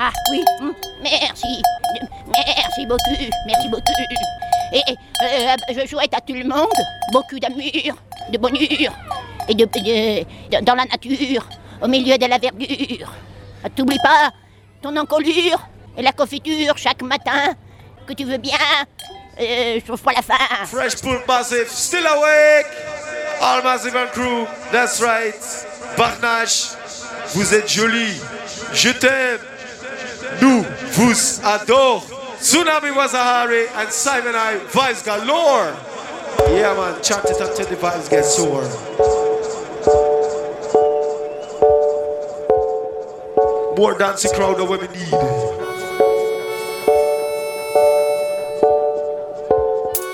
Ah oui, merci. Merci beaucoup, merci beaucoup. Et je souhaite à tout le monde beaucoup d'amour, de bonheur et dans la nature, au milieu de la verdure. T'oublie pas ton encolure et la confiture chaque matin, que tu veux bien. Sauf pas la fin. Fresh Pulp Massive, still awake. All Massive and crew, that's right. Barnache, vous êtes jolis. Je t'aime. Nous vous adore. Tsunami Wazahari and Simon I, vibes galore. Yeah man, chant it until the vibes get sore. More dancing crowd than what we need.